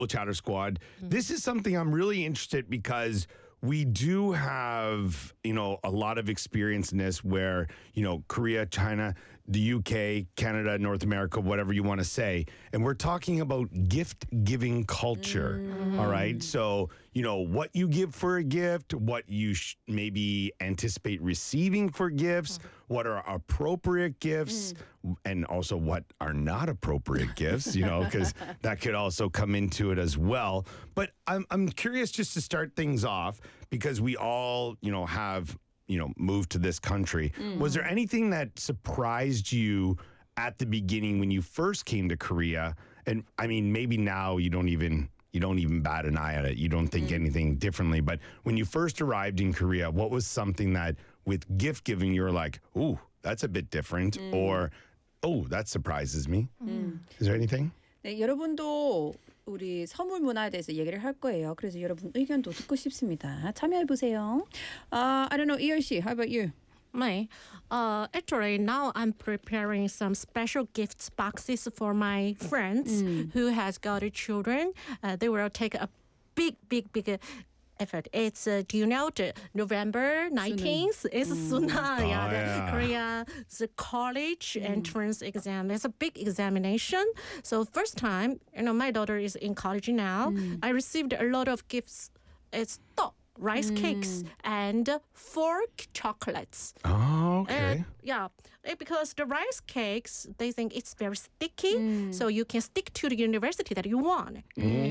Chatter Squad. This is something I'm really interested because we do have, a lot of experience in this where, Korea, China, the UK, Canada, North America, whatever you want to say. And we're talking about gift giving culture. All right. So, what you give for a gift, what you maybe anticipate receiving for gifts, what are appropriate gifts, and also what are not appropriate gifts, because that could also come into it as well. But I'm curious just to start things off because we all, have, moved to this country. Was there anything that surprised you at the beginning when you first came to Korea? And I mean, maybe now you don't even bat an eye at it. You don't think anything differently. But when you first arrived in Korea, what was something that with gift giving, you were like, ooh, that's a bit different, or, oh, that surprises me. Is there anything? 네, 여러분도 우리 선물 문화에 대해서 얘기를 할 거예요. 그래서 여러분 의견도 듣고 싶습니다. 참여해 보세요. I don't know, 이열 씨, how about you? Me, actually now I'm preparing some special gifts boxes for my friends who has got children. They will take a big effort. It's do you know the November 19th is Suna, the Korea's college entrance exam. It's a big examination. So first time, my daughter is in college now. I received a lot of gifts. It's rice cakes and fork chocolates. Oh, okay. Because the rice cakes, they think it's very sticky, so you can stick to the university that you want.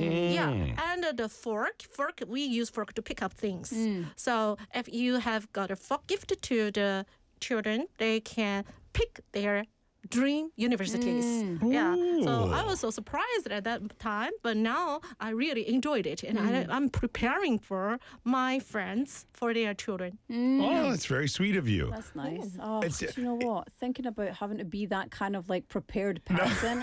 And the fork, we use fork to pick up things. So if you have got a fork gift to the children, they can pick their dream universities. So I was so surprised at that time, but now I really enjoyed it, and I'm preparing for my friends for their children. Oh, that's very sweet of you. That's nice. Oh, do you know what? Thinking about having to be that kind of prepared person.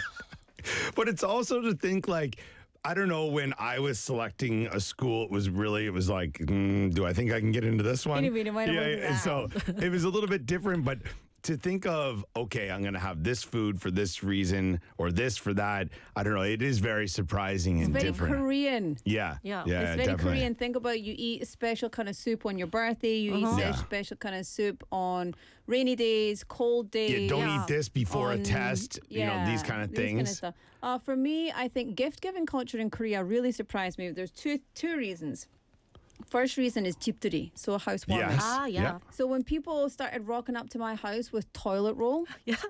But it's also to think I don't know, when I was selecting a school, it was like, do I think I can get into this one? So it was a little bit different, but to think of, okay, I'm going to have this food for this reason or this for that, I don't know, it is very surprising and different. It's very Korean. Yeah, it's very definitely. Korean. Think about you eat a special kind of soup on your birthday, you eat special kind of soup on rainy days, cold days. Don't eat this before a test, these kind of things. Kind of stuff. For me, I think gift-giving culture in Korea really surprised me. There's two reasons. First reason is 집들이, so housewarming. Yes. So when people started rocking up to my house with toilet roll,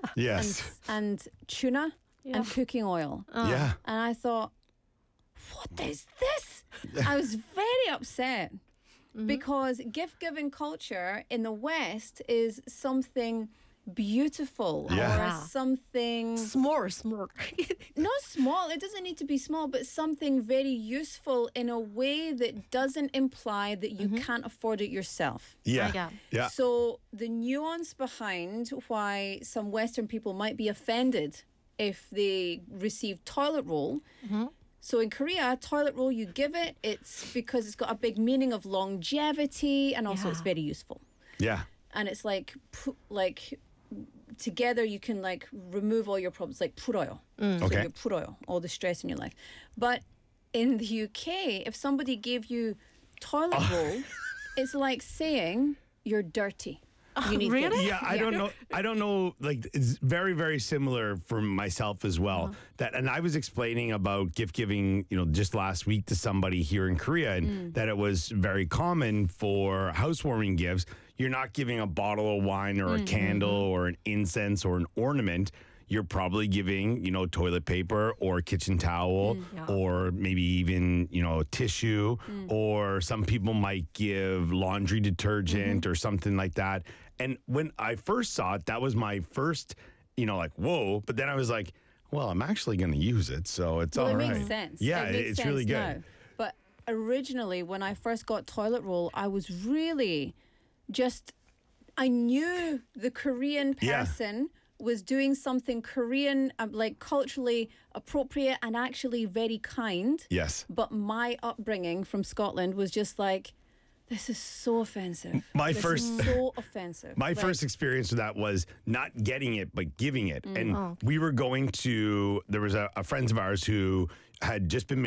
and tuna and cooking oil, and I thought, what is this? I was very upset because gift-giving culture in the West is something beautiful or something small. Not small, it doesn't need to be small, but something very useful in a way that doesn't imply that you can't afford it yourself. So the nuance behind why some Western people might be offended if they receive toilet roll. So in Korea, toilet roll, you give it, it's because it's got a big meaning of longevity, and also it's very useful. And it's together you can remove all your problems, like 풀어요. So you 풀어요, all the stress in your life. But in the UK, if somebody gave you toilet roll, it's like saying you're dirty. You need really? Yeah, I don't know. It's very, very similar for myself as well. And I was explaining about gift giving, just last week to somebody here in Korea, and that it was very common for housewarming gifts. You're not giving a bottle of wine or a candle or an incense or an ornament. You're probably giving, toilet paper or kitchen towel or maybe even, tissue, or some people might give laundry detergent or something like that. And when I first saw it, that was my first, whoa. But then I was like, well, I'm actually going to use it, so it's all right. It makes sense. Yeah, it makes it's sense really good. now. But originally, when I first got toilet roll, I was really I knew the Korean person was doing something Korean, culturally appropriate and actually very kind. Yes. But my upbringing from Scotland was just this is so offensive. So offensive. My first experience with that was not getting it, but giving it. And we were going to, there was a friend of ours who had just been